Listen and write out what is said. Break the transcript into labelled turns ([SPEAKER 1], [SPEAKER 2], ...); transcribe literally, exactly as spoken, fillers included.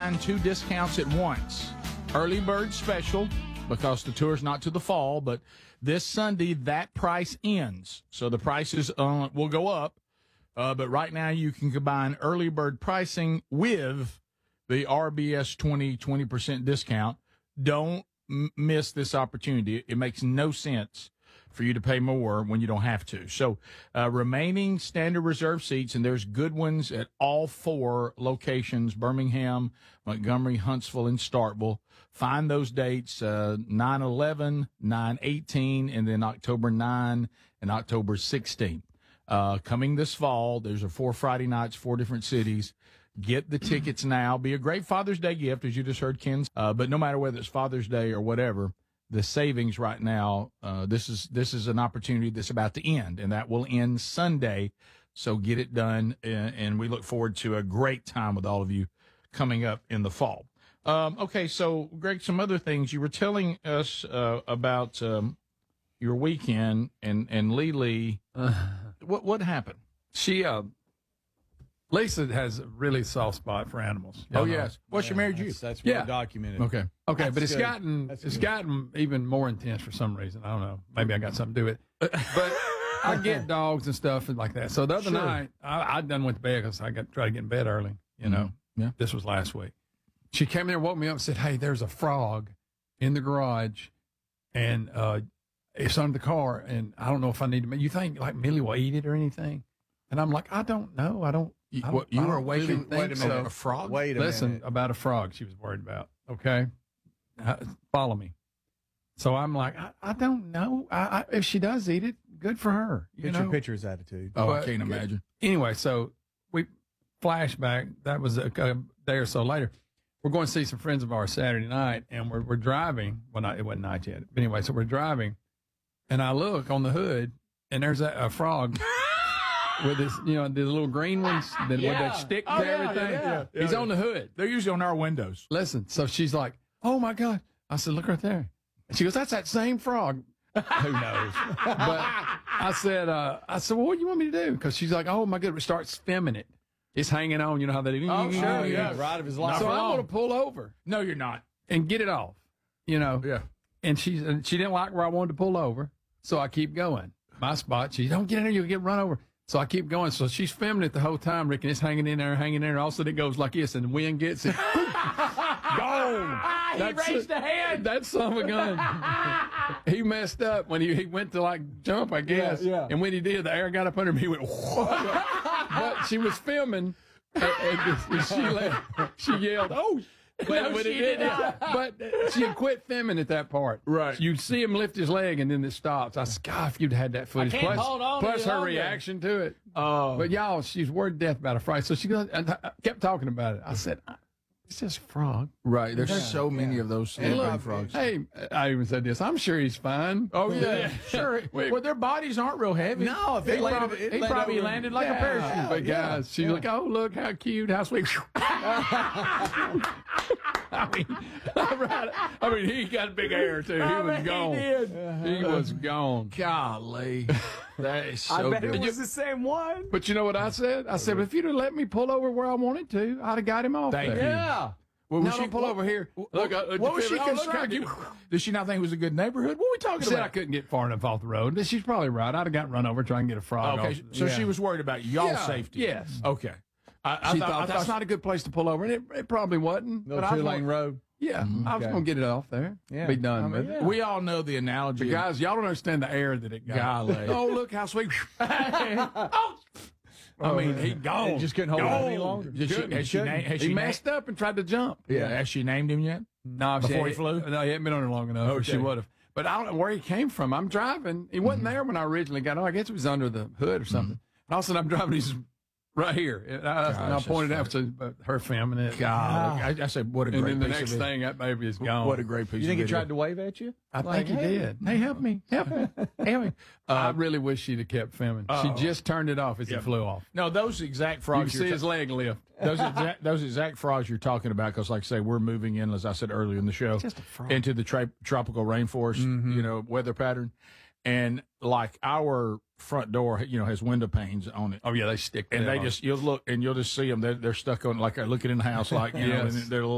[SPEAKER 1] combine two discounts at once. Early bird special, because the tour's not to the fall, but this Sunday, that price ends. So the prices uh, will go up. Uh, but right now, you can combine early bird pricing with the R B S twenty, twenty percent discount. Don't m- miss this opportunity. It makes no sense for you to pay more when you don't have to. So uh, remaining standard reserve seats, and there's good ones at all four locations, Birmingham, Montgomery, Huntsville, and Starkville. Find those dates, uh, nine eleven, nine eighteen, and then October ninth and October sixteenth. Uh, coming this fall, there's a four Friday nights, four different cities. Get the tickets now. Be a great Father's Day gift, as you just heard Ken. Uh, but no matter whether it's Father's Day or whatever, the savings right now, uh, this is this is an opportunity that's about to end, and that will end Sunday. So get it done, and, and we look forward to a great time with all of you coming up in the fall. Um, okay, so, Greg, some other things. You were telling us uh, about um, your weekend, and, and Lily, uh, what, what happened?
[SPEAKER 2] She, uh, Lisa has a really soft spot for animals.
[SPEAKER 1] Oh, yes.
[SPEAKER 2] Know?
[SPEAKER 1] Well,
[SPEAKER 3] yeah,
[SPEAKER 1] she married you.
[SPEAKER 3] That's, that's well
[SPEAKER 2] Yeah.
[SPEAKER 3] documented.
[SPEAKER 1] Okay.
[SPEAKER 2] Okay,
[SPEAKER 3] That's
[SPEAKER 2] but it's
[SPEAKER 3] good.
[SPEAKER 2] gotten
[SPEAKER 3] That's
[SPEAKER 2] it's
[SPEAKER 3] good.
[SPEAKER 2] gotten even more intense for some reason. I don't know. Maybe I got something to do with it. But I get dogs and stuff and like that. So the other
[SPEAKER 1] Sure.
[SPEAKER 2] night, I, I done went to bed because I got tried to get in bed early. You know,
[SPEAKER 1] Mhm. Yeah.
[SPEAKER 2] This was last week. She came in there, woke me up, and said, "Hey, there's a frog in the garage, and uh, it's under the car, and I don't know if I need to. You think like Millie will eat it or anything?" And I'm like, "I don't know. I don't."
[SPEAKER 1] You,
[SPEAKER 2] I don't-
[SPEAKER 1] what, you
[SPEAKER 2] I
[SPEAKER 1] were
[SPEAKER 2] don't
[SPEAKER 1] awakened
[SPEAKER 2] really
[SPEAKER 1] wait a
[SPEAKER 2] think
[SPEAKER 1] minute,
[SPEAKER 2] so.
[SPEAKER 1] a frog?
[SPEAKER 3] Wait a
[SPEAKER 2] Listen,
[SPEAKER 3] minute.
[SPEAKER 2] about a frog she was worried about. Okay. Uh, follow me. So I'm like, I, I don't know. I, I, if she does eat it, good for her. You
[SPEAKER 3] Picture,
[SPEAKER 2] know?
[SPEAKER 3] picture's attitude.
[SPEAKER 1] Oh, I
[SPEAKER 2] But-
[SPEAKER 1] can't imagine.
[SPEAKER 2] Anyway, so we flashback. That was a, a day or so later. We're going to see some friends of ours Saturday night, and we're we're driving. Well, not, it wasn't night yet. But anyway, so we're driving, and I look on the hood, and there's a, a frog with this, you know, the little green ones that with that stick
[SPEAKER 1] Oh,
[SPEAKER 2] to
[SPEAKER 1] yeah,
[SPEAKER 2] everything.
[SPEAKER 1] yeah, yeah.
[SPEAKER 2] He's on the hood.
[SPEAKER 1] They're usually on our windows.
[SPEAKER 2] Listen, so she's like, "Oh my God!" I said, "Look right there." And she goes, "That's that same frog." Who knows? But I said, uh, "I said, well, what do you want me to do?" Because she's like, "Oh my God!" It starts filming it. It's hanging on. You know how they do.
[SPEAKER 1] Oh, sure, yeah.
[SPEAKER 3] Ride of his life.
[SPEAKER 2] So
[SPEAKER 1] for
[SPEAKER 2] I'm
[SPEAKER 1] long.
[SPEAKER 2] going to pull over
[SPEAKER 1] No, you're not.
[SPEAKER 2] and get it off. You know.
[SPEAKER 1] Yeah.
[SPEAKER 2] And she and she didn't like where I wanted to pull over, so I keep going. My spot. She don't get in there. You'll get run over. So I keep going. So she's filming it the whole time, Rick, and it's hanging in there, hanging in there. All of a sudden it goes like this, and the wind gets it. Gone.
[SPEAKER 1] He raised a hand.
[SPEAKER 2] That son of a gun. He messed up when he, he went to like jump, I guess.
[SPEAKER 3] Yeah, yeah.
[SPEAKER 2] And when he did, the air got up under him. He went. But she was filming, and, and she left, she yelled, "Oh!" But,
[SPEAKER 1] No,
[SPEAKER 2] but,
[SPEAKER 1] she
[SPEAKER 2] it
[SPEAKER 1] did
[SPEAKER 2] did,
[SPEAKER 1] not.
[SPEAKER 2] but she had quit filming at that part.
[SPEAKER 1] Right.
[SPEAKER 2] You see him lift his leg, and then it stops. I said, "God, if you'd had that footage,
[SPEAKER 3] can't
[SPEAKER 2] plus,
[SPEAKER 3] hold on
[SPEAKER 2] plus
[SPEAKER 3] any
[SPEAKER 2] her
[SPEAKER 3] longer."
[SPEAKER 2] reaction to it."
[SPEAKER 1] Oh.
[SPEAKER 2] But y'all, she's worried to death about a frog. So she goes, and I kept talking about it. I said, "It's just a frog."
[SPEAKER 1] Right. There's
[SPEAKER 3] Yeah,
[SPEAKER 1] so many
[SPEAKER 3] yeah.
[SPEAKER 1] of those
[SPEAKER 2] And
[SPEAKER 1] little
[SPEAKER 2] look,
[SPEAKER 1] frogs.
[SPEAKER 2] hey, I even said this. I'm sure he's fine.
[SPEAKER 1] Oh, yeah. Sure.
[SPEAKER 2] Wait.
[SPEAKER 1] Well, their bodies aren't real heavy.
[SPEAKER 3] No, if
[SPEAKER 1] he
[SPEAKER 3] it landed-
[SPEAKER 1] probably,
[SPEAKER 3] it
[SPEAKER 1] he
[SPEAKER 3] landed
[SPEAKER 1] probably
[SPEAKER 3] over-
[SPEAKER 1] landed like a
[SPEAKER 3] Yeah.
[SPEAKER 1] parachute.
[SPEAKER 2] But
[SPEAKER 3] yeah,
[SPEAKER 2] guys, she's
[SPEAKER 3] yeah.
[SPEAKER 2] like, "Oh, look how cute, how sweet." I mean, right. I mean, he got big hair too. He
[SPEAKER 1] I
[SPEAKER 2] was
[SPEAKER 1] bet
[SPEAKER 2] gone.
[SPEAKER 1] he did.
[SPEAKER 2] He was gone.
[SPEAKER 1] Golly. That is so
[SPEAKER 3] I bet
[SPEAKER 1] good.
[SPEAKER 3] it was the same one.
[SPEAKER 2] But you know what I said? I said, if you'd have let me pull over where I wanted to, I'd have got him off
[SPEAKER 1] Thank
[SPEAKER 2] there.
[SPEAKER 1] you.
[SPEAKER 3] Yeah.
[SPEAKER 1] Well,
[SPEAKER 2] Now
[SPEAKER 1] was
[SPEAKER 2] don't
[SPEAKER 1] she-
[SPEAKER 2] pull over here.
[SPEAKER 1] What,
[SPEAKER 2] Look, uh,
[SPEAKER 1] what was she
[SPEAKER 2] oh, look
[SPEAKER 1] concerned?
[SPEAKER 2] how
[SPEAKER 1] You-
[SPEAKER 2] you-
[SPEAKER 1] Did she not think it was a good neighborhood? What were we talking
[SPEAKER 2] I said I
[SPEAKER 1] about?
[SPEAKER 2] couldn't get far enough off the road. But she's probably right. I'd have got run over trying to get a frog
[SPEAKER 1] Okay,
[SPEAKER 2] off.
[SPEAKER 1] so
[SPEAKER 2] Yeah.
[SPEAKER 1] she was worried about y'all's
[SPEAKER 2] Yeah,
[SPEAKER 1] safety.
[SPEAKER 2] yes.
[SPEAKER 1] Okay. I, I
[SPEAKER 2] She
[SPEAKER 1] thought,
[SPEAKER 2] thought,
[SPEAKER 1] I
[SPEAKER 2] that's
[SPEAKER 1] thought
[SPEAKER 2] not a good place to pull over, and it, it probably wasn't.
[SPEAKER 3] No
[SPEAKER 2] but I was
[SPEAKER 3] two lane
[SPEAKER 2] gonna-
[SPEAKER 3] road.
[SPEAKER 2] Yeah, I was
[SPEAKER 3] Okay.
[SPEAKER 2] going to get it off there.
[SPEAKER 3] Yeah.
[SPEAKER 2] Be done
[SPEAKER 3] I mean,
[SPEAKER 2] with
[SPEAKER 3] yeah.
[SPEAKER 2] it.
[SPEAKER 1] we all know the analogy.
[SPEAKER 2] But guys, y'all don't understand the air that it got.
[SPEAKER 1] Golly.
[SPEAKER 2] Oh, look how sweet.
[SPEAKER 1] oh, I mean, he gone.
[SPEAKER 3] He just couldn't hold it
[SPEAKER 1] Gone.
[SPEAKER 3] any longer.
[SPEAKER 1] Did she,
[SPEAKER 2] Couldn't.
[SPEAKER 1] has she, na-
[SPEAKER 2] Couldn't.
[SPEAKER 1] has
[SPEAKER 2] he
[SPEAKER 1] she na-
[SPEAKER 2] messed up and tried to jump.
[SPEAKER 1] Yeah. Has she named him yet?
[SPEAKER 2] No,
[SPEAKER 1] Before
[SPEAKER 2] she,
[SPEAKER 1] he flew?
[SPEAKER 2] No, he hadn't been on her long enough. Or she
[SPEAKER 1] Okay.
[SPEAKER 2] would have. But I don't know where he came from. I'm driving. He wasn't there when I originally got on. I guess it was under the hood or something. And all of a sudden, I'm driving. He's right here. And I, and I
[SPEAKER 1] Gosh,
[SPEAKER 2] pointed
[SPEAKER 1] that's
[SPEAKER 2] out to but her filming it.
[SPEAKER 1] God, I, I said, what a
[SPEAKER 2] And
[SPEAKER 1] great
[SPEAKER 2] then the
[SPEAKER 1] piece
[SPEAKER 2] next
[SPEAKER 1] of
[SPEAKER 2] thing, that baby is gone.
[SPEAKER 1] What a great piece
[SPEAKER 3] You think
[SPEAKER 1] of
[SPEAKER 3] he
[SPEAKER 1] video.
[SPEAKER 3] tried to wave at you?
[SPEAKER 2] I
[SPEAKER 3] Like,
[SPEAKER 2] think he
[SPEAKER 3] hey.
[SPEAKER 2] did. Hey, help me. Help me. Help me. I really wish she'd have kept filming.
[SPEAKER 1] Uh-oh.
[SPEAKER 2] She just turned it off as
[SPEAKER 1] Yep.
[SPEAKER 2] it flew off.
[SPEAKER 1] No, those exact
[SPEAKER 2] You
[SPEAKER 1] frogs.
[SPEAKER 2] can
[SPEAKER 1] you're
[SPEAKER 2] see
[SPEAKER 1] ta-
[SPEAKER 2] his leg lift.
[SPEAKER 1] those exact those exact frogs you're talking about, because like I say, we're moving in, as I said earlier in the show,
[SPEAKER 2] Just a frog.
[SPEAKER 1] into the tra- tropical rainforest, you know, weather pattern, and like our front door, you know, has window panes on it.
[SPEAKER 2] Oh, yeah, they stick
[SPEAKER 1] And
[SPEAKER 2] there
[SPEAKER 1] they
[SPEAKER 2] on.
[SPEAKER 1] just, you'll look and you'll just see them. They're, they're stuck on, like, looking in the house, like, you know,
[SPEAKER 2] Yes.
[SPEAKER 1] and they're